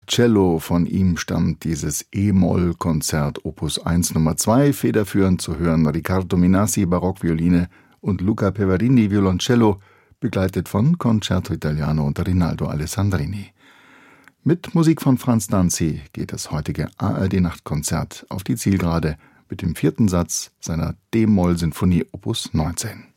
Cello. Von ihm stammt dieses E-Moll-Konzert Opus 1 Nummer 2, federführend zu hören Riccardo Minassi, Barockvioline, und Luca Peverini, Violoncello, begleitet von Concerto Italiano und Rinaldo Alessandrini. Mit Musik von Franz Danzi geht das heutige ARD-Nachtkonzert auf die Zielgerade mit dem 4. Satz seiner D-Moll-Sinfonie Opus 19.